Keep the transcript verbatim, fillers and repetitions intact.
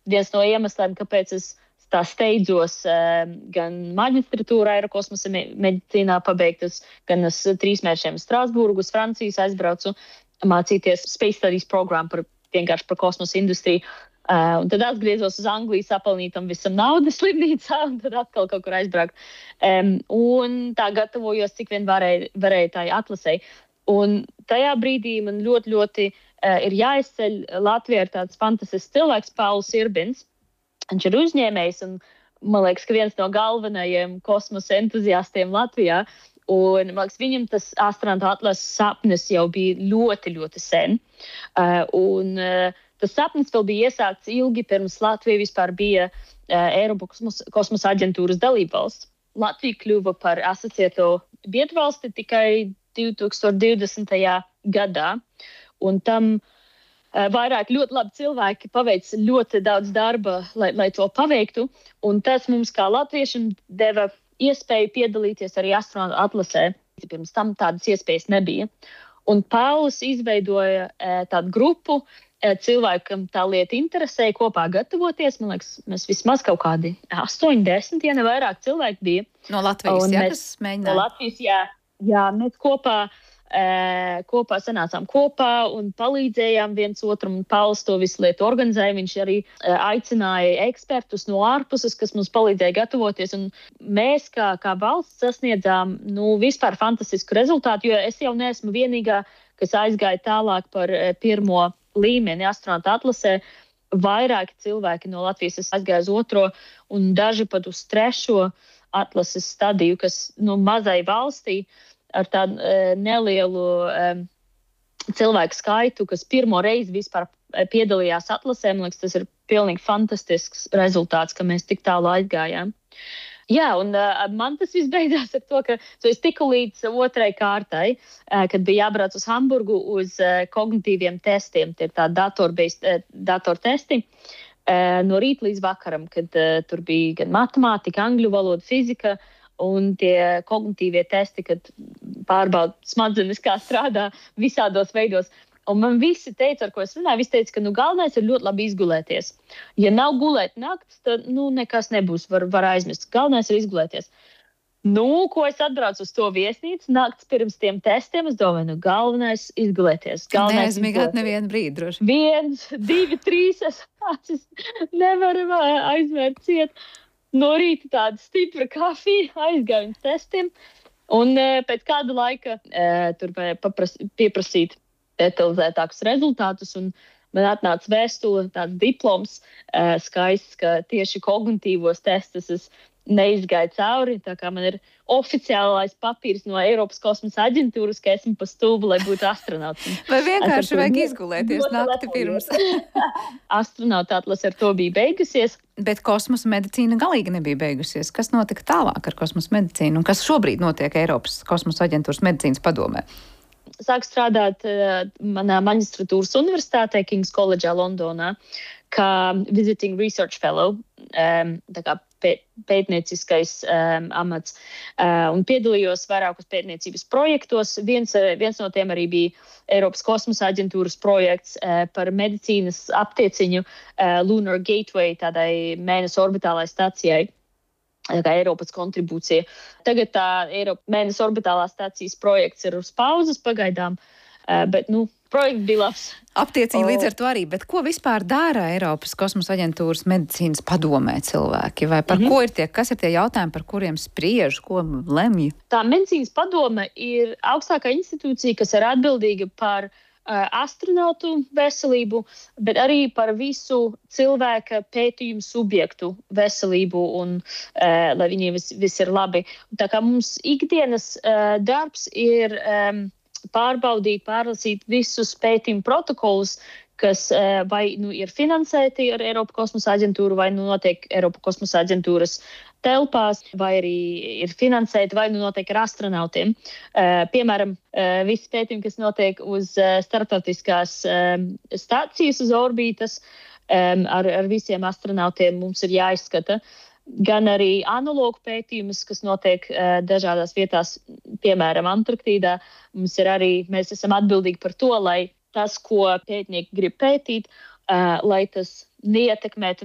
viens no iemesliem, kāpēc es tā steidzos gan maģistratūrā aerokosmosa medicīnā pabeigtas, gan uz trīs mēnešiem Strasbūru, uz Francijas aizbraucu mācīties Space Studies programmu par vienkārši par kosmosa industriju. Uh, un tad atgriezos uz Angliju, sapelnīt tam visam naudas slimnīcā, un tad atkal kaut kur aizbraukt. Um, un tā gatavojos, cik vien varēja, varēja tai atlasēji. Un tajā brīdī man ļoti, ļoti uh, ir jāizceļ Latvijā ir tāds fantastisks cilvēks, Pauls Irbins. Viņš ir uzņēmējs, un man liekas, ka viens no galvenajiem kosmosa entuziastiem Latvijā. Un, man liekas, viņam tas astronautu atlases sapnis jau bija ļoti, ļoti sen. Uh, un, uh, Tas sapnis vēl bija iesākts ilgi pirms Latvija vispār bija uh, Eiropas kosmosa, kosmosa aģentūras dalībvalsts. Latvija kļuva par asociēto biedrvalsti tikai divi tūkstoši divdesmitajā gadā. Un tam uh, vairāk ļoti labi cilvēki paveic ļoti daudz darba, lai, lai to paveiktu. Un tas mums kā latviešiem deva iespēju piedalīties arī astronautu atlasē. Pirms tam tādas iespējas nebija. Un Pauls izveidoja uh, tādu grupu, cilvēkam tā lieta interesēja kopā gatavoties. Man liekas, mēs vismaz kaut kādi astoņi, desmit, ja ne vairāk cilvēki bija. No Latvijas, un jā, mēs, kas mēģināja? No Latvijas, jā. Jā, mēs kopā, e, kopā sanācām kopā un palīdzējām viens otram. Un Pauls to visu lietu organizēja. Viņš arī e, aicināja ekspertus no ārpuses, kas mums palīdzēja gatavoties. Un mēs kā, kā valsts sasniedzām nu, vispār fantastisku rezultātu, jo es jau neesmu vienīgā, kas aizgāja tālāk par e, pirmo līmeni astronautu atlasē. Vairāki cilvēki no Latvijas aizgāja uz otro un daži pat uz trešo atlases stadiju, kas nu, mazai valstī ar tādu e, nelielu e, cilvēku skaitu, kas pirmo reizi vispār piedalījās atlasē. Man liekas, tas ir pilnīgi fantastisks rezultāts, ka mēs tik tālu aizgājām. Jā, un uh, man tas viss beidzās ar to, ka so es tiku līdz otrai kārtai, uh, kad bija jābrauc uz Hamburgu uz uh, kognitīviem testiem. Tie ir tādi dator-based uh, datortesti uh, no rīta līdz vakaram, kad uh, tur bija gan matemātika, angļu valoda, fizika un tie kognitīvie testi, kad pārbauda smadzenes, kā strādā visādos veidos. Un man visi teica, ar ko es runāju, visi teica, ka nu, galvenais ir ļoti labi izgulēties. Ja nav gulēt naktis, tad nu, nekas nebūs, var, var aizmirst. Galvenais ir izgulēties. Nu, ko es atbraucu uz to viesnīcu, naktis pirms tiem testiem, es domāju, nu, galvenais izgulēties. Neaizmigāt nevienu brīdi, droši. Viens, divi, trīs, es acis nevaru aizvērt ciet. No rīta tāda stipra kafija, aizgāju uz testiem. Un e, pēc kāda laika e, tur papras, pieprasīt detalizētākus rezultātus, un man atnāca vēstule, tāds diploms, uh, skaists, ka tieši kognitīvos testus es neizgāju cauri, tā kā man ir oficiālais papīrs no Eiropas kosmosa aģentūras, ka esmu pa stūbu, lai būtu astronauts. Vai vienkārši vajag izgulēties nakti pirms? Astronauta atlase ar to bija beigusies. Bet kosmosa medicīna galīgi nebija beigusies. Kas notika tālāk ar kosmosa medicīnu, un kas šobrīd notiek Eiropas kosmosa aģentūras medicīnas padomē? Sāku strādāt uh, manā maģistratūras universitātē, King's College'ā Londonā, kā visiting research fellow, um, tā kā pē, pētnieciskais um, amats, uh, un piedalījos vairākos pētniecības projektos. Viens, viens no tiem arī bija Eiropas kosmosa aģentūras projekts uh, par medicīnas aptieciņu uh, Lunar Gateway, tādai Mēness orbitālai stacijai. Kā Eiropas kontribūcija. Tagad tā Eiropas Mēness orbitālās stācijas projekts ir uz pauzes pagaidām, bet, nu, projekts bija labs. Aptiecīgi līdz ar to arī, bet ko vispār dara Eiropas kosmosa aģentūras medicīnas padomē cilvēki? Vai par mm-hmm. ko ir tie, kas ir tie jautājumi, par kuriem spriež, ko lemj? Tā medicīnas padome ir augstākā institūcija, kas ir atbildīga par astronautu veselību, bet arī par visu cilvēka pētījumu subjektu veselību un uh, lai viņiem viss vis ir labi. Tā kā mums ikdienas uh, darbs ir um, pārbaudīt, pārlasīt visus pētījumu protokolus, kas uh, vai nu ir finansēti ar Eiropas kosmosa aģentūru, vai nu notiek Eiropas kosmosa aģentūras telpās, vai arī ir finansēti, vai nu notiek ar astronautiem. Uh, piemēram, uh, visi pētījumi, kas notiek uz uh, starptautiskās um, stācijas uz orbītas, um, ar, ar visiem astronautiem mums ir jāizskata. Gan arī analogu pētījumus, kas notiek uh, dažādās vietās, piemēram, Antarktīdā. Mums ir arī, mēs esam atbildīgi par to, lai tas, ko pētnieki grib pētīt, uh, lai tas neietekmētu